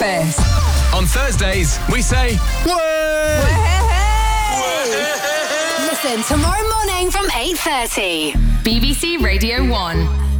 Breakfast. On Thursdays, we say, Way! Listen tomorrow morning from 8:30. BBC Radio 1.